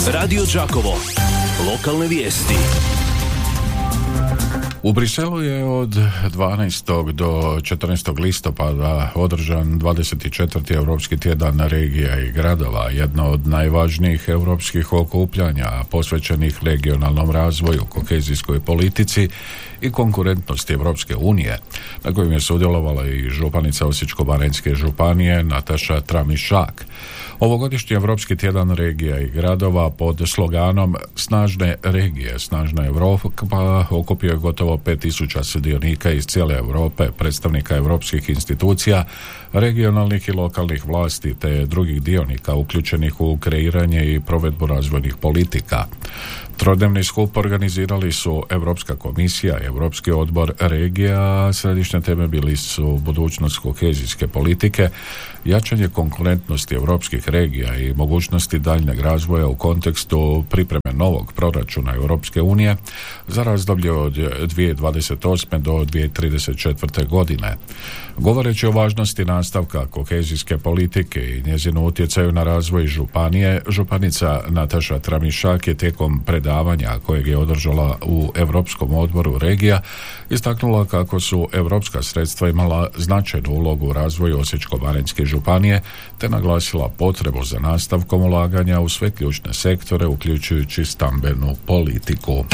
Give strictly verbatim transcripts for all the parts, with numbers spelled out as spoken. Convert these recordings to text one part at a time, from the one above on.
Radio Đakovo. Lokalne vijesti. U Briselu je od dvanaestog do četrnaestog listopada održan dvadeset četvrti Europski tjedan regija i gradova, jedno od najvažnijih europskih okupljanja posvećenih regionalnom razvoju, kohezijskoj politici i konkurentnosti Europske unije, na kojem je sudjelovala i županica Osječko-baranjske županije Nataša Tramišak. Ovogodišnji Europski tjedan regija i gradova pod sloganom Snažne regije, snažna Europa okupio je gotovo pet tisuća sudionika iz cijele Europe, predstavnika europskih institucija, regionalnih i lokalnih vlasti te drugih dionika uključenih u kreiranje i provedbu razvojnih politika. Trodnevni skup organizirali su Europska komisija i Europski odbor regija, a središnje teme bili su budućnost kohezijske politike, jačanje konkurentnosti europskih regija i mogućnosti daljnjeg razvoja u kontekstu pripreme novog proračuna Europske unije za razdoblje od dvije tisuće dvadeset osme do dvije tisuće trideset četvrte godine. Govoreći o važnosti nastavka kohezijske politike i njezinu utjecaju na razvoj županije, županica Nataša Tramišak je tijekom predavanja kojeg je održala u Europskom odboru regija istaknula kako su europska sredstva imala značajnu ulogu u razvoju Osječko-baranjske županije te naglasila potrebu za nastavkom ulaganja u sve ključne sektore uključujući stambenu politiku.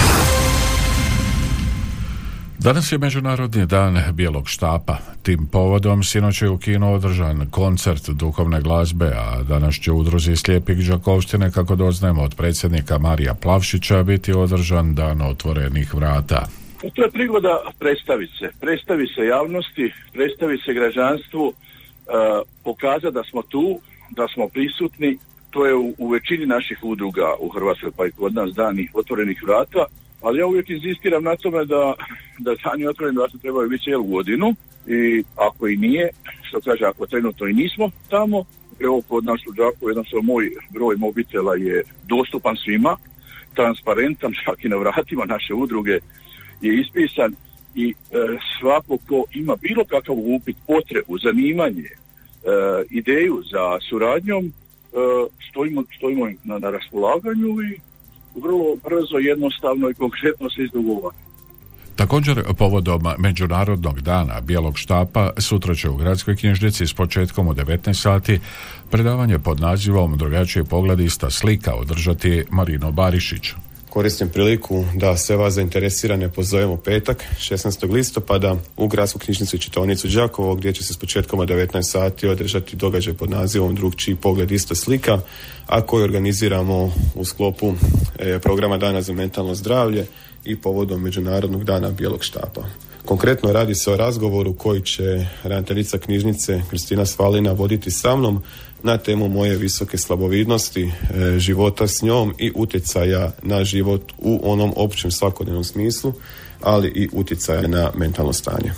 Danas je Međunarodni dan bijelog štapa. Tim povodom sinoć je u kinu održan koncert duhovne glazbe, a danas će u udruzi slijepih Đakovštine, kako doznajemo od predsjednika Marija Plavšića, biti održan dan otvorenih vrata. To je prigoda predstaviti se. Predstavi se javnosti, predstavi se građanstvu, uh, pokazati da smo tu, da smo prisutni. To je u, u većini naših udruga u Hrvatskoj, pa i kod nas dani otvorenih vrata. Ali ja uvijek inzistiram na tome da, da dani otvoreni vrata trebaju biti cijelu godinu i ako i nije, što kaže, ako trenutno i nismo tamo, evo kod nas u Đakovu jednostavno moj broj mobitela je dostupan svima, transparentan, čak i na vratima naše udruge je ispisan i e, svako ko ima bilo kakav upit, potrebu, zanimanje, e, ideju za suradnjom, e, stojimo, stojimo na, na raspolaganju i vrlo brzo, jednostavno i konkretno se izdogovara. Također, povodom Međunarodnog dana bijelog štapa, sutra će u Gradskoj knjižnici s početkom u devetnaest sati predavanje pod nazivom Drugačiji pogled, ista slika održati Marino Barišić. Koristim priliku da sve vas zainteresirane pozovemo petak, šesnaestog listopada, u Gradsku knjižnicu i čitaonicu Đakovo, gdje će se s početkom od devetnaest sati održati događaj pod nazivom Drugčiji pogled, ista slika, a koji organiziramo u sklopu e, programa Dana za mentalno zdravlje i povodom Međunarodnog dana bijelog štapa. Konkretno radi se o razgovoru koji će ravnateljica knjižnice Kristina Svalina voditi sa mnom na temu moje visoke slabovidnosti, e, života s njom i utjecaja na život u onom općem svakodnevnom smislu, ali i utjecaja na mentalno stanje.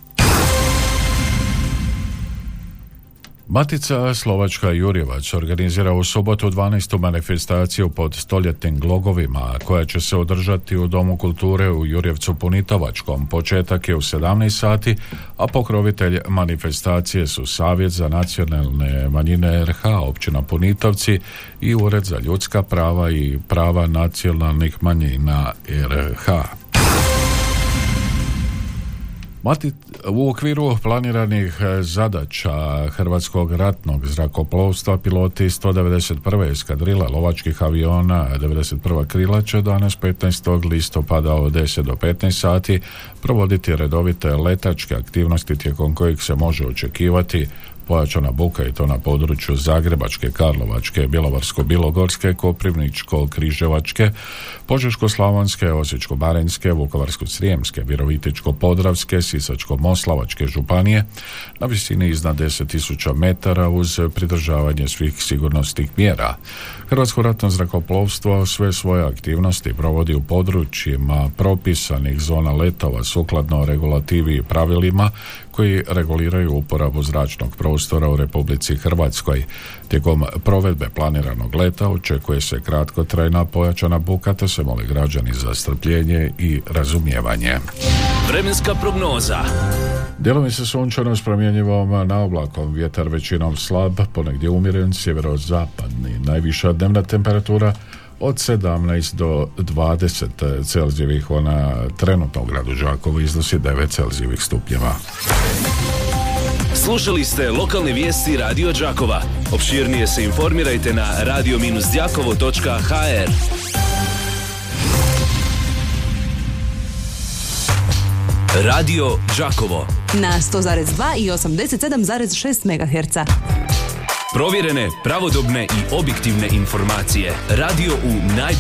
Matica Slovačka Jurjevac organizira u subotu dvanaestu manifestaciju pod stoljetnim glogovima, koja će se održati u Domu kulture u Jurjevcu Punitovačkom. Početak je u sedamnaest sati, a pokrovitelj manifestacije su Savjet za nacionalne manjine er ha, općina Punitovci i Ured za ljudska prava i prava nacionalnih manjina er ha. U okviru planiranih zadaća Hrvatskog ratnog zrakoplovstva piloti sto devedeset prve eskadrile lovačkih aviona devedeset prva krila će danas petnaestog listopada od deset do petnaest sati provoditi redovite letačke aktivnosti tijekom kojih se može očekivati pojačana buka i to na području Zagrebačke, Karlovačke, Bjelovarsko-bilogorske, Koprivničko-križevačke, Požeško-slavonske, Osječko-baranjske, Vukovarsko-srijemske, Virovitičko-podravske, Sisačko-moslavačke županije na visini iznad deset tisuća metara uz pridržavanje svih sigurnosnih mjera. Hrvatsko ratno zrakoplovstvo sve svoje aktivnosti provodi u područjima propisanih zona letova sukladno regulativi i pravilima koji reguliraju uporabu zračnog prostora u Republici Hrvatskoj. Tijekom provedbe planiranog leta očekuje se kratkotrajna pojačana buka, te se moli građani za strpljenje i razumijevanje. Vremenska prognoza. Djelomice sunčano s promjenjivom na oblakom, vjetar većinom slab, ponegdje umjeren, sjeverozapadni. Najviša dnevna temperatura od sedamnaest do dvadeset Celzijevih, ona trenutno u gradu Đakovu iznosi devet Celzijevih stupnjeva. Slušali ste lokalne vijesti Radio Đakova. Opširnije se informirajte na radio dash đakovo točka ha er. Radio Đakovo na sto zarez dva i osamdeset sedam zarez šest megaherca. Provjerene, pravodobne i objektivne informacije. Radio u najboljoj